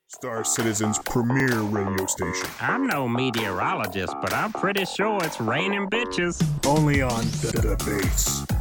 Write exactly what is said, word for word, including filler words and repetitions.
Star Citizen's premier radio station. I'm no meteorologist, but I'm pretty sure it's raining bitches. Only on The, the Base.